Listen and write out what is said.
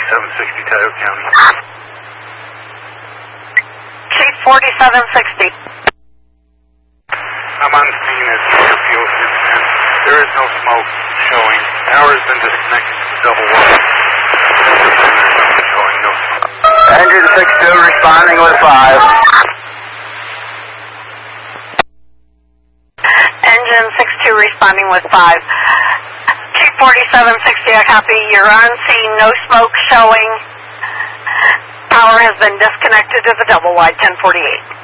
4760 Tioga County. Chief 4760. I'm on scene at the airfield. There is no smoke showing. Power has been disconnected to the double wall. Showing no smoke. Engine 62 responding with 5. Engine 62 responding with 5. Chief 4760, I copy. You're on scene, no smoke showing. Power has been disconnected to the double wide 1048.